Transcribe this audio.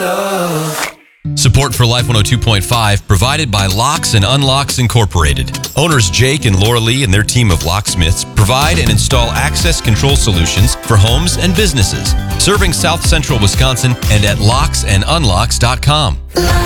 love. Support for Life 102.5 provided by Locks and Unlocks Incorporated. Owners Jake and Laura Lee and their team of locksmiths provide and install access control solutions for homes and businesses, serving South Central Wisconsin and at locksandunlocks.com.